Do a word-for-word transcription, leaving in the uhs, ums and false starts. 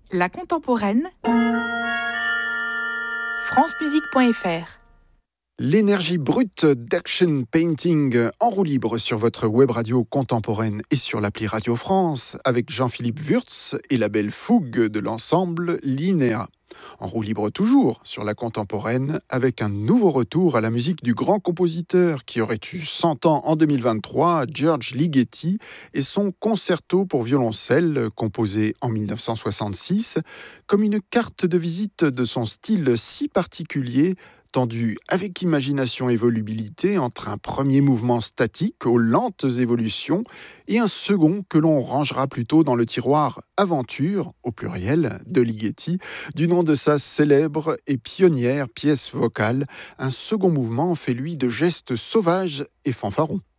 La contemporaine, francemusique point f r. L'énergie brute d'Action Painting en roue libre sur votre web radio contemporaine et sur l'appli Radio France avec Jean-Philippe Wurtz et la belle fougue de l'ensemble Linéa. En roue libre toujours sur la contemporaine avec un nouveau retour à la musique du grand compositeur qui aurait eu cent ans en deux mille vingt-trois, George Ligeti, et son concerto pour violoncelle composé en dix-neuf cent soixante-six comme une carte de visite de son style si particulier, tendu avec imagination et volubilité entre un premier mouvement statique aux lentes évolutions et un second que l'on rangera plutôt dans le tiroir aventure, au pluriel, de Ligeti, du nom de sa célèbre et pionnière pièce vocale. Un second mouvement fait lui de gestes sauvages et fanfarons.